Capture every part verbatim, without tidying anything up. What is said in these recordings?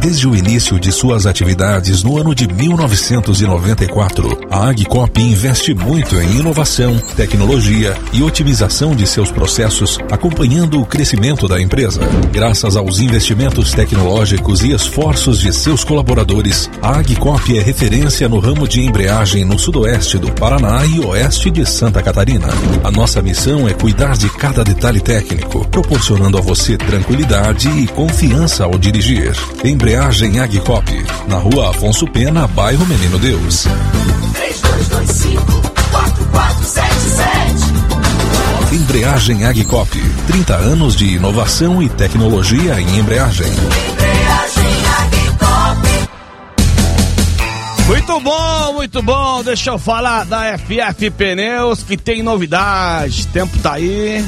Desde o início de suas atividades no ano de mil novecentos e noventa e quatro, a Agcop investe muito em inovação, tecnologia e otimização de seus processos, acompanhando o crescimento da empresa. Graças aos investimentos tecnológicos e esforços de seus colaboradores, a Agcop é referência no ramo de embreagem no sudoeste do Paraná e oeste de Santa Catarina. A nossa missão é cuidar de cada detalhe técnico, proporcionando a você tranquilidade e confiança ao dirigir. Embreagem Agcop, na Rua Afonso Pena, bairro Menino Deus. três dois dois cinco, quatro quatro sete sete. Embreagem Agcop, trinta anos de inovação e tecnologia em embreagem. Embreagem Agcop. Muito bom, muito bom. Deixa eu falar da F F Pneus, que tem novidade. Tempo tá aí,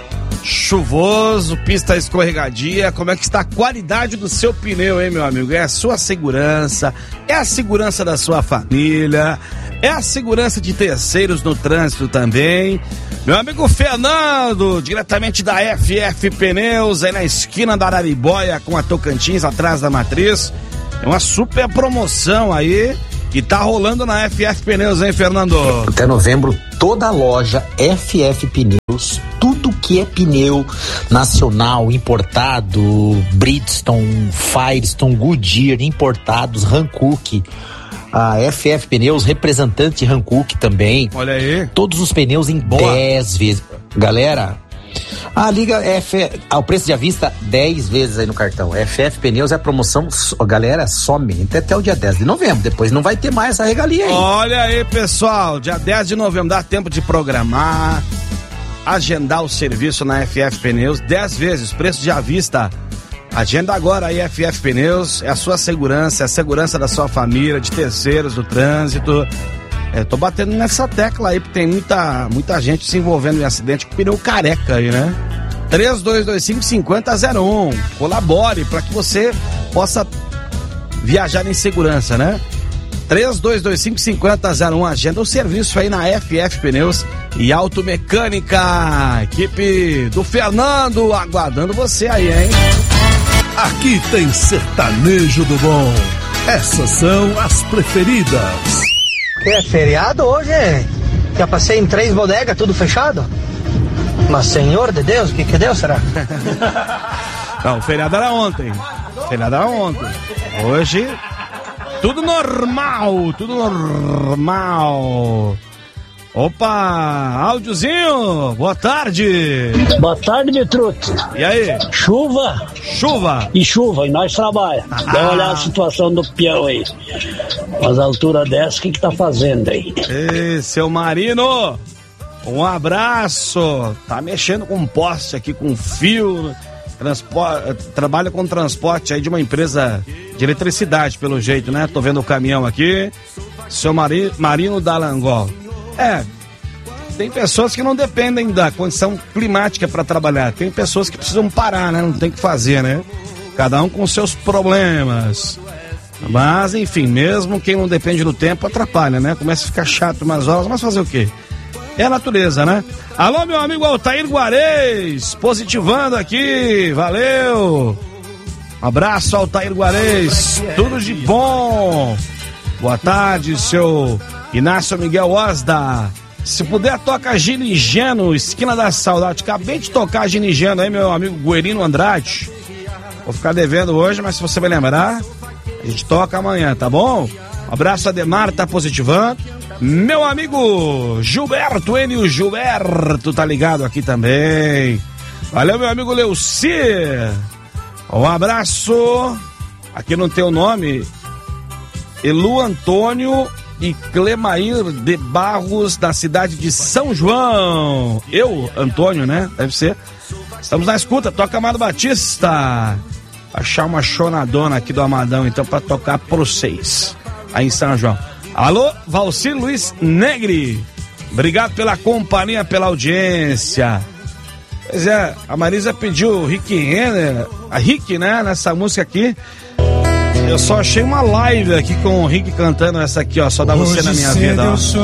chuvoso, pista escorregadia. Como é que está a qualidade do seu pneu, hein, meu amigo? É a sua segurança, é a segurança da sua família, é a segurança de terceiros no trânsito também. Meu amigo Fernando, diretamente da F F Pneus, aí na esquina da Araribóia com a Tocantins, atrás da Matriz. É uma super promoção aí que tá rolando na F F Pneus, hein, Fernando? Até novembro, toda a loja F F Pneus, tudo que é pneu nacional, importado, Bridgestone, Firestone, Goodyear, importados, Hankook, a F F Pneus, representante Hankook também. Olha aí. Todos os pneus em dez vezes. Galera, a liga F, ao preço de à vista, dez vezes aí no cartão. F F Pneus é a promoção, galera, some até, até o dia dez de novembro. Depois não vai ter mais essa regalia aí. Olha aí, pessoal, dia dez de novembro, dá tempo de programar, agendar o serviço na F F Pneus, dez vezes, preço de à vista. Agenda agora aí, F F Pneus, é a sua segurança, é a segurança da sua família, de terceiros, do trânsito. É, tô batendo nessa tecla aí, porque tem muita, muita gente se envolvendo em acidente com pneu careca aí, né? três dois dois cinco, cinco zero zero um. Colabore para que você possa viajar em segurança, né? três dois dois cinco, cinco zero zero um. Agenda o serviço aí na F F Pneus e Automecânica. Equipe do Fernando aguardando você aí, hein? Aqui tem sertanejo do bom. Essas são as preferidas. Que é feriado hoje, hein? Já passei em três bodegas, tudo fechado. Mas, Senhor de Deus, o que que deu, será? Não, o feriado era ontem. O feriado era ontem. Hoje, tudo normal, tudo normal. Opa, áudiozinho, boa tarde. Boa tarde, Truto. E aí? Chuva. Chuva. E chuva, e nós trabalhamos. Ah. Dá uma olhada a situação do peão aí. Mas a altura dessa, o que que tá fazendo aí? Ei, seu Marino, um abraço. Tá mexendo com um poste aqui, com fio. Transporte, trabalha com transporte aí de uma empresa de eletricidade, pelo jeito, né? Tô vendo o caminhão aqui. Seu Mari, Marino Dalangol. É, tem pessoas que não dependem da condição climática para trabalhar. Tem pessoas que precisam parar, né? Não tem o que fazer, né? Cada um com seus problemas. Mas, enfim, mesmo quem não depende do tempo atrapalha, né? Começa a ficar chato umas horas, mas fazer o quê? É a natureza, né? Alô, meu amigo Altair Guarez, positivando aqui, valeu! Um abraço, Altair Guarez, tudo de bom! Boa tarde, seu Inácio Miguel Osda. Se puder, toca Ginigeno, esquina da saudade. Acabei de tocar Ginigeno aí, meu amigo Guerino Andrade. Vou ficar devendo hoje, mas se você vai lembrar, a gente toca amanhã, tá bom? Um abraço, Ademar, tá positivando. Meu amigo Gilberto, ele o Gilberto, tá ligado aqui também. Valeu, meu amigo Leuci. Um abraço. Aqui no teu nome, Elu Antônio e Clemair de Barros, da cidade de São João. Eu, Antônio, né? Deve ser. Estamos na escuta, toca Amado Batista. Achar uma chonadona aqui do Amadão, então, pra tocar pra vocês, aí em São João. Alô, Valcir Luiz Negri. Obrigado pela companhia, pela audiência. Pois é, a Marisa pediu Rick Renner, a Rick, né, nessa música aqui. Eu só achei uma live aqui com o Rick cantando essa aqui, ó, Só Dá Você Na Minha Vida, ó.